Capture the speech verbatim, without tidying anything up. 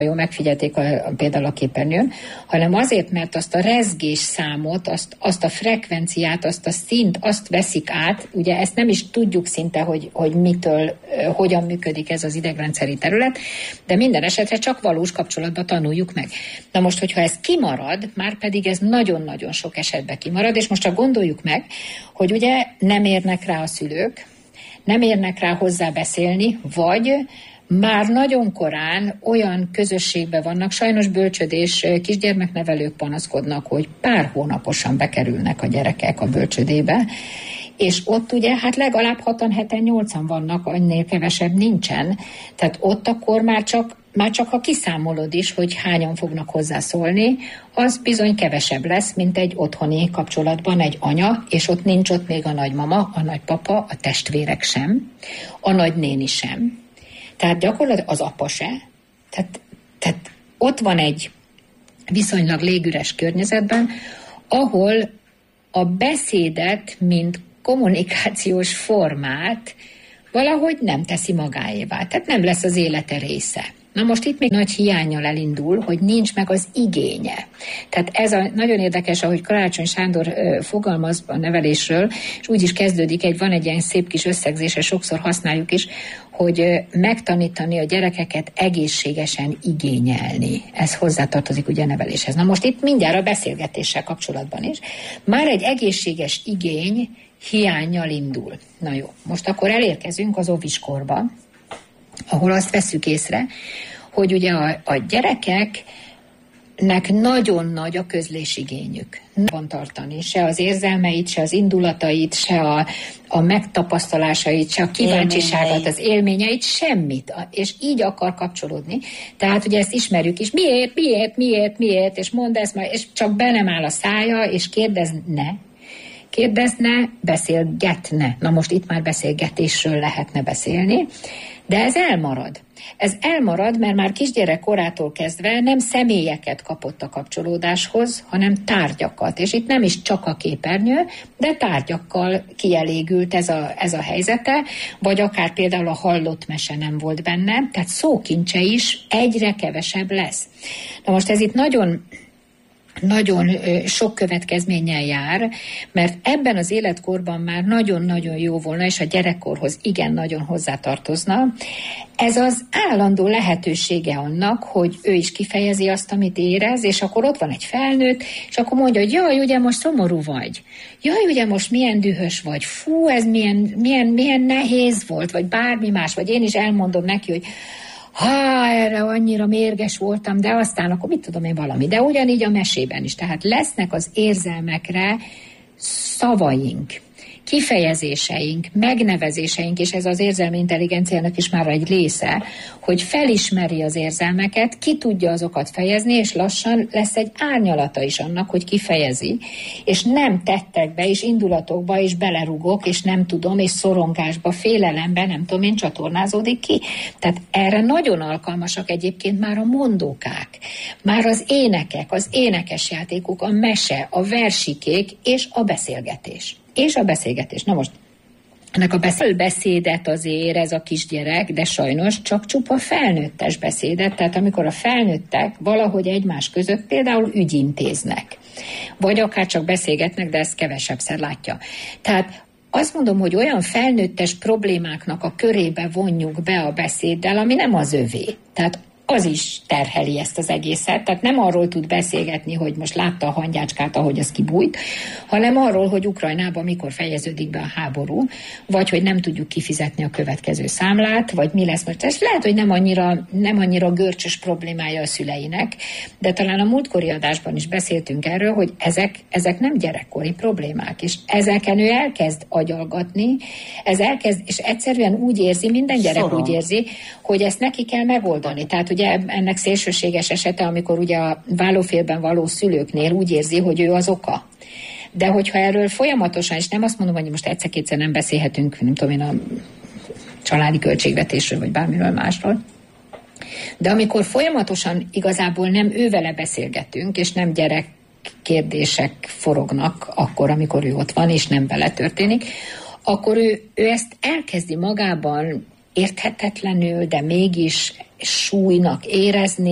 jól megfigyelték a, például a képernyőn, hanem azért, mert azt a rezgés számot, azt, azt a frekvenciát, azt a szint, azt veszik át, ugye ezt nem is tudjuk szinte, hogy, hogy mitől, hogyan működik ez az idegrendszeri terület, de minden esetre csak valós kapcsolatban tanuljuk meg. Na most, hogyha ez kimarad, már pedig ez nagyon-nagyon sok esetben kimarad, és most csak gondoljuk meg, hogy ugye nem érnek rá a szülők, nem érnek rá hozzá beszélni, vagy már nagyon korán olyan közösségben vannak, sajnos bölcsödés kisgyermeknevelők panaszkodnak, hogy pár hónaposan bekerülnek a gyerekek a bölcsödébe, és ott ugye hát legalább hatan, heten, nyolcan vannak, annél kevesebb nincsen. Tehát ott akkor már csak, már csak ha kiszámolod is, hogy hányan fognak hozzászólni, az bizony kevesebb lesz, mint egy otthoni kapcsolatban egy anya, és ott nincs ott még a nagymama, a nagypapa, a testvérek sem, a nagynéni sem. Tehát gyakorlatilag az apa se. Tehát, tehát ott van egy viszonylag légüres környezetben, ahol a beszédet, mint kommunikációs formát valahogy nem teszi magáévá. Tehát nem lesz az élete része. Na most itt még nagy hiánnyal elindul, hogy nincs meg az igénye. Tehát ez a, nagyon érdekes, ahogy Karácsony Sándor ö, fogalmaz a nevelésről, és úgy is kezdődik, egy, van egy ilyen szép kis összegzése, sokszor használjuk is, hogy ö, megtanítani a gyerekeket egészségesen igényelni. Ez hozzátartozik ugye a neveléshez. Na most itt mindjárt a beszélgetéssel kapcsolatban is. Már egy egészséges igény hiánnyal indul. Na jó, most akkor elérkezünk az óviskorba, ahol azt vesszük észre, hogy ugye a, a gyerekeknek nagyon nagy a közlésigényük. Nem van tartani se az érzelmeit, se az indulatait, se a, a megtapasztalásait, se a kíváncsiságot, az élményeit, semmit. És így akar kapcsolódni. Tehát ugye ezt ismerjük is. Miért, miért, miért, miért, és mondd ezt majd, és csak be nem áll a szája, és kérdezne. Kérdezne, beszélgetne. Na most itt már beszélgetésről lehetne beszélni, de ez elmarad. Ez elmarad, mert már kisgyerek korától kezdve nem személyeket kapott a kapcsolódáshoz, hanem tárgyakat. És itt nem is csak a képernyő, de tárgyakkal kielégült ez a, ez a helyzete, vagy akár például a hallott mese nem volt benne, tehát szókincse is egyre kevesebb lesz. Na most ez itt nagyon... nagyon sok következménnyel jár, mert ebben az életkorban már nagyon-nagyon jó volna, és a gyerekkorhoz igen nagyon hozzátartozna. Ez az állandó lehetősége annak, hogy ő is kifejezi azt, amit érez, és akkor ott van egy felnőtt, és akkor mondja, hogy jaj, ugye most szomorú vagy. Jaj, ugye most milyen dühös vagy. Fú, ez milyen, milyen, milyen nehéz volt, vagy bármi más, vagy én is elmondom neki, hogy ha, erre annyira mérges voltam, de aztán akkor mit tudom én valami. De ugyanígy a mesében is. Tehát lesznek az érzelmekre szavaink, kifejezéseink, megnevezéseink, és ez az érzelmi intelligenciának is már egy része, hogy felismeri az érzelmeket, ki tudja azokat fejezni, és lassan lesz egy árnyalata is annak, hogy kifejezi, és nem tettekbe, és indulatokba, és belerugok, és nem tudom, és szorongásba, félelembe, nem tudom én, csatornázódik ki. Tehát erre nagyon alkalmasak egyébként már a mondókák, már az énekek, az énekes játékok, a mese, a versikék, és a beszélgetés. És a beszélgetés. Na most, ennek a beszédet azért ez a kisgyerek, de sajnos csak csupa felnőttes beszédet, tehát amikor a felnőttek valahogy egymás között például ügyintéznek, vagy akár csak beszélgetnek, de ezt kevesebbszer látja. Tehát azt mondom, hogy olyan felnőttes problémáknak a körébe vonjuk be a beszéddel, ami nem az övé. Tehát az is terheli ezt az egészet. Tehát nem arról tud beszélgetni, hogy most látta a hangyácskát, ahogy az kibújt, hanem arról, hogy Ukrajnában mikor fejeződik be a háború, vagy hogy nem tudjuk kifizetni a következő számlát, vagy mi lesz most. Ez lehet, hogy nem annyira, nem annyira görcsös problémája a szüleinek, de talán a múltkori adásban is beszéltünk erről, hogy ezek, ezek nem gyerekkori problémák, és ezeken ő elkezd agyalgatni, ez elkezd, és egyszerűen úgy érzi, minden gyerek Szorong. úgy érzi, hogy ezt neki kell megoldani. Tehát ugye ennek szélsőséges esete, amikor ugye a vállófélben való szülőknél úgy érzi, hogy ő az oka. De hogyha erről folyamatosan, és nem azt mondom, hogy most egyszer-kétszer nem beszélhetünk, nem tudom én, a családi költségvetésről, vagy bármiről másról, de amikor folyamatosan igazából nem ővele beszélgetünk, és nem gyerek kérdések forognak akkor, amikor ő ott van, és nem vele történik, akkor ő, ő ezt elkezdi magában érthetetlenül, de mégis súlynak érezni,